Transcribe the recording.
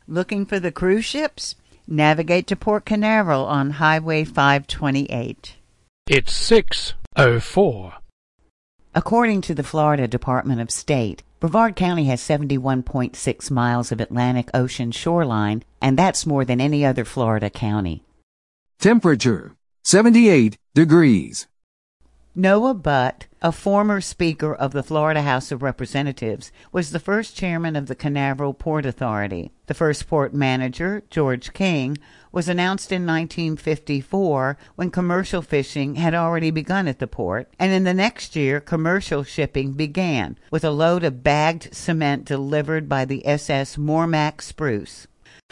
Looking for the cruise ships? Navigate to Port Canaveral on Highway 528. It's 6:04. According to the Florida Department of State, Brevard County has 71.6 miles of Atlantic Ocean shoreline, and that's more than any other Florida county. Temperature, 78 degrees. Noah Butt, a former Speaker of the Florida House of Representatives, was the first chairman of the Canaveral Port Authority. The first port manager, George King, was announced in 1954 when commercial fishing had already begun at the port, and in the next year commercial shipping began, with a load of bagged cement delivered by the SS Mormac Spruce.